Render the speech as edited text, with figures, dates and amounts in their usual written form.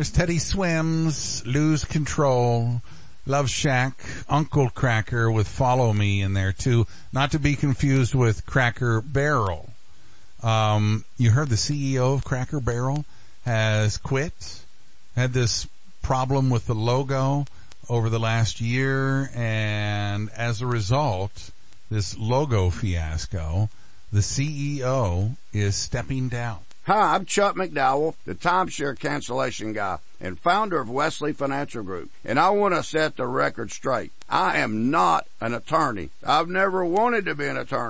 There's Teddy Swims, Lose Control, Love Shack, Uncle Cracker with Follow Me in there too. Not to be confused with Cracker Barrel. You heard the CEO of Cracker Barrel has quit, had this problem with the logo over the last year, and as a result, this logo fiasco, the CEO is stepping down. Hi, I'm Chuck McDowell, the timeshare cancellation guy and founder of Wesley Financial Group, and I want to set the record straight. I am not an attorney. I've never wanted to be an attorney.